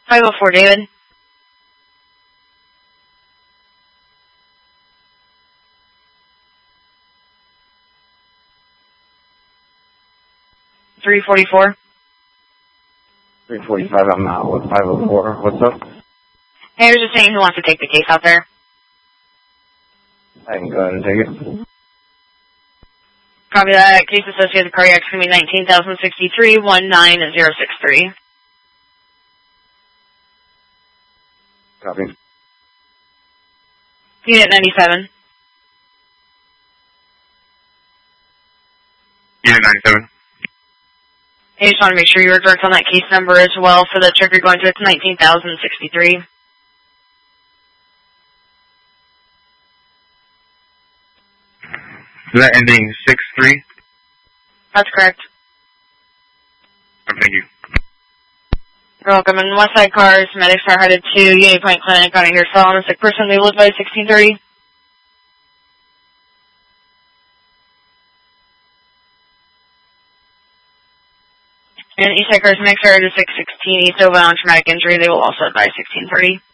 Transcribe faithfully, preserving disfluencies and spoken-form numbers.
five oh four, David. three forty-four. three forty-five, I'm out with five oh four. What's up? Hey, I was just saying who wants to take the case out there. I can go ahead and take it. Copy that. Case associated cardiac is going to be nineteen thousand sixty-three, one nine zero six three. Copy. Unit ninety-seven. Unit ninety-seven. I just want to make sure you were correct on that case number as well for the trip you're going to. It's nineteen thousand sixty-three. Is that ending six three? That's correct. Oh, thank you. You're welcome. And Westside Cars, medics are headed to Unity Point Clinic on a here cell on a sick person. They live by sixteen thirty. And Eastside Cars, medics are headed to six sixteen East Oval on traumatic injury. They will also advise sixteen thirty.